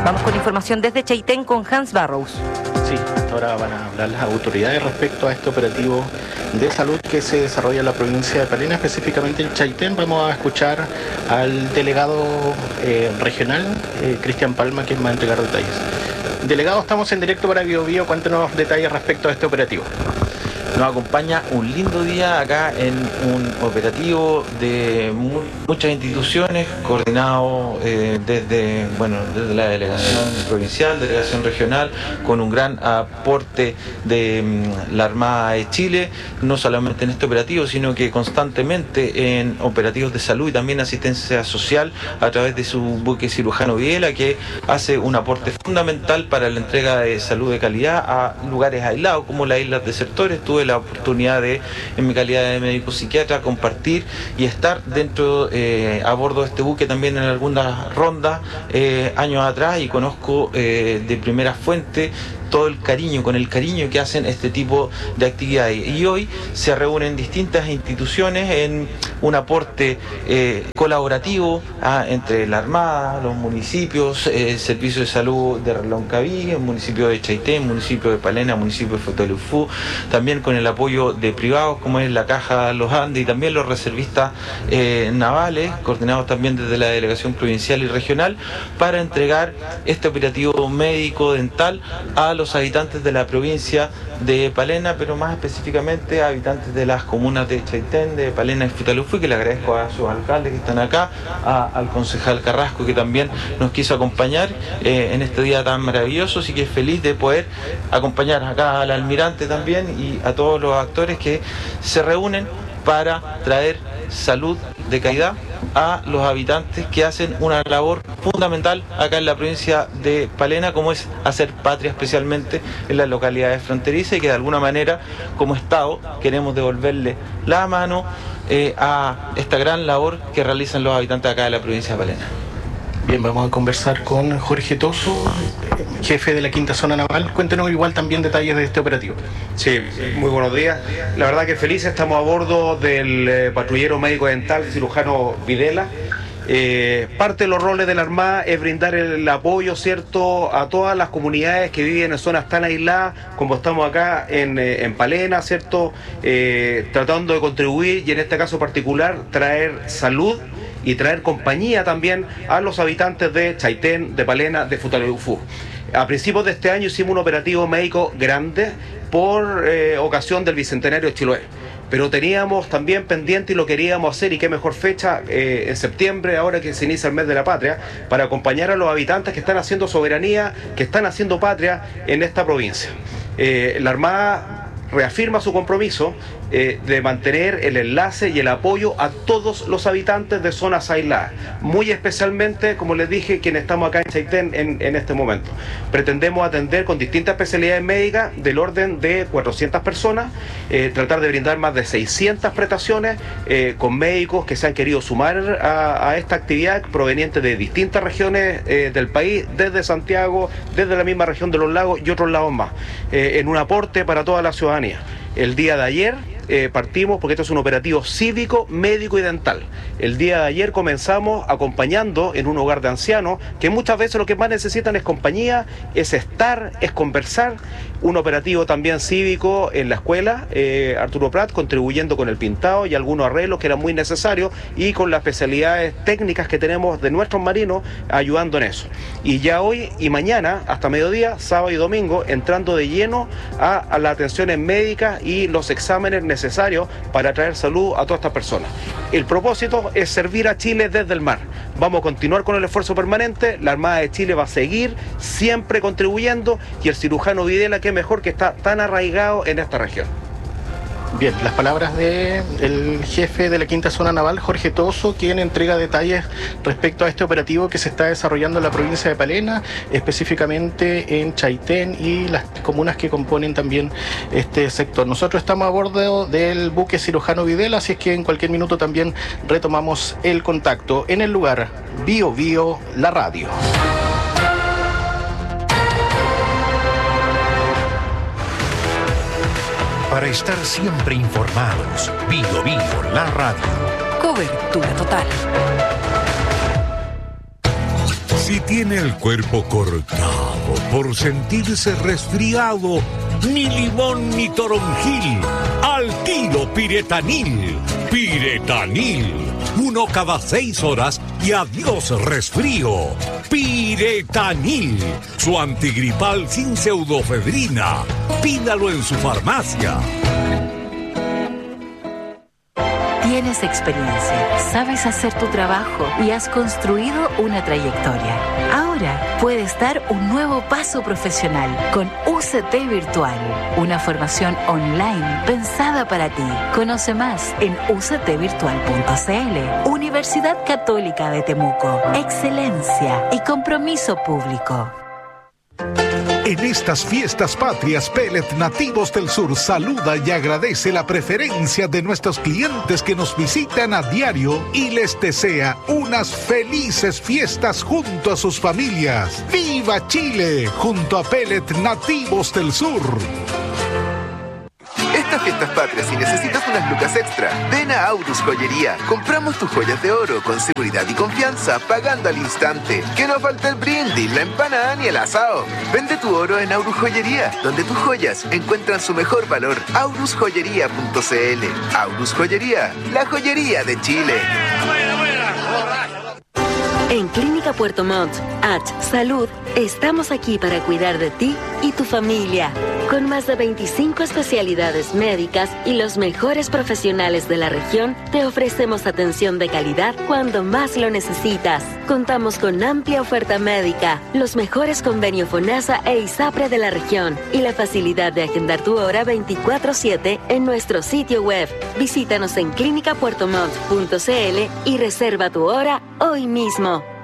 Vamos con información desde Chaitén con Hans Barrows. Sí, ahora van a hablar las autoridades respecto a este operativo de salud que se desarrolla en la provincia de Palena, específicamente en Chaitén. Vamos a escuchar al delegado regional, Cristian Palma, quien va a entregar detalles. Delegado, estamos en directo para Bio Bio. Cuéntenos detalles respecto a este operativo. Nos acompaña un lindo día acá en un operativo de muchas instituciones, coordinado desde la delegación provincial, delegación regional, con un gran aporte de la Armada de Chile, no solamente en este operativo, sino que constantemente en operativos de salud y también asistencia social a través de su buque cirujano Videla, que hace un aporte fundamental para la entrega de salud de calidad a lugares aislados como las islas Desertores. Tuve la oportunidad de, en mi calidad de médico psiquiatra, compartir y estar dentro, a bordo de este buque también en algunas rondas años atrás, y conozco de primera fuente todo el cariño, con el cariño que hacen este tipo de actividades. Y hoy se reúnen distintas instituciones en un aporte colaborativo entre la Armada, los municipios, Servicio de Salud de Reloncaví, el municipio de Chaitén, municipio de Palena, municipio de Futaleufú, también con el apoyo de privados como es la Caja Los Andes y también los reservistas navales, coordinados también desde la delegación provincial y regional, para entregar este operativo médico dental a los habitantes de la provincia de Palena, pero más específicamente a habitantes de las comunas de Chaitén, de Palena y Futaleufú, que le agradezco a sus alcaldes que están acá, al concejal Carrasco, que también nos quiso acompañar en este día tan maravilloso, así que feliz de poder acompañar acá al almirante también y a todos los actores que se reúnen para traer salud de calidad a los habitantes que hacen una labor fundamental acá en la provincia de Palena, como es hacer patria, especialmente en las localidades fronterizas, y que de alguna manera como Estado queremos devolverle la mano a esta gran labor que realizan los habitantes acá de la provincia de Palena. Bien, vamos a conversar con Jorge Toso, jefe de la Quinta Zona Naval. Cuéntenos igual también detalles de este operativo. Sí, muy buenos días. La verdad que felices, estamos a bordo del patrullero médico dental cirujano Videla. Parte de los roles de la Armada es brindar el apoyo, ¿cierto?, a todas las comunidades que viven en zonas tan aisladas como estamos acá en Palena, ¿cierto?, tratando de contribuir y en este caso particular traer salud y traer compañía también a los habitantes de Chaitén, de Palena, de Futaleufú. A principios de este año hicimos un operativo médico grande por ocasión del Bicentenario de Chiloé, pero teníamos también pendiente y lo queríamos hacer, y qué mejor fecha en septiembre, ahora que se inicia el mes de la patria, para acompañar a los habitantes que están haciendo soberanía, que están haciendo patria en esta provincia. La Armada reafirma su compromiso de mantener el enlace y el apoyo a todos los habitantes de zonas aisladas, muy especialmente, como les dije, quienes estamos acá en Chaitén en este momento. Pretendemos atender con distintas especialidades médicas del orden de 400 personas, tratar de brindar más de 600 prestaciones con médicos que se han querido sumar a esta actividad provenientes de distintas regiones del país, desde Santiago, desde la misma región de los lagos y otros lados más, en un aporte para toda la ciudadanía. El día de ayer partimos, porque esto es un operativo cívico, médico y dental. El día de ayer comenzamos acompañando en un hogar de ancianos, que muchas veces lo que más necesitan es compañía, es estar, es conversar. Un operativo también cívico en la escuela Arturo Prat, contribuyendo con el pintado y algunos arreglos que eran muy necesarios, y con las especialidades técnicas que tenemos de nuestros marinos ayudando en eso. Y ya hoy y mañana, hasta mediodía, sábado y domingo, entrando de lleno a las atenciones médicas y los exámenes necesarios para traer salud a todas estas personas. El propósito es servir a Chile desde el mar. Vamos a continuar con el esfuerzo permanente, la Armada de Chile va a seguir siempre contribuyendo, y el cirujano Videla, que mejor, que está tan arraigado en esta región. Bien, las palabras del jefe de la Quinta Zona Naval, Jorge Toso, quien entrega detalles respecto a este operativo que se está desarrollando en la provincia de Palena, específicamente en Chaitén y las comunas que componen también este sector. Nosotros estamos a bordo del buque cirujano Videla, así es que en cualquier minuto también retomamos el contacto en el lugar. Bio Bio, la radio. Para estar siempre informados, Bio Bio, la radio. Cobertura total. Si tiene el cuerpo cortado por sentirse resfriado, ni limón ni toronjil, al tiro Piretanil. Piretanil, 1 cada 6 horas y adiós resfrío. Piretanil, su antigripal sin pseudofedrina. Pídalo en su farmacia. Tienes experiencia, sabes hacer tu trabajo y has construido una trayectoria. Ahora puedes dar un nuevo paso profesional con UCT Virtual, una formación online pensada para ti. Conoce más en uctvirtual.cl. Universidad Católica de Temuco. Excelencia y compromiso público. En estas fiestas patrias, Pellet Nativos del Sur saluda y agradece la preferencia de nuestros clientes que nos visitan a diario y les desea unas felices fiestas junto a sus familias. ¡Viva Chile! Junto a Pellet Nativos del Sur. Estas fiestas patrias, si necesitas unas lucas extra, ven a Aurus Joyería. Compramos tus joyas de oro con seguridad y confianza, pagando al instante. Que no falta el brindis, la empanada ni el asado. Vende tu oro en Aurus Joyería, donde tus joyas encuentran su mejor valor. aurusjoyería.cl. Aurus Joyería, la joyería de Chile. En Clínica Puerto Montt, Salud, estamos aquí para cuidar de ti y tu familia. Con más de 25 especialidades médicas y los mejores profesionales de la región, te ofrecemos atención de calidad cuando más lo necesitas. Contamos con amplia oferta médica, los mejores convenios FONASA e ISAPRE de la región y la facilidad de agendar tu hora 24/7 en nuestro sitio web. Visítanos en clinicapuertomont.cl y reserva tu hora hoy mismo.